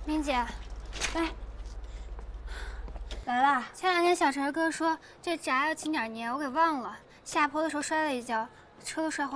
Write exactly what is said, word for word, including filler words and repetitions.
明姐， 来，来啦！ 前两天小陈哥说这闸要请点年，我给忘了。下坡的时候摔了一跤，车都摔坏。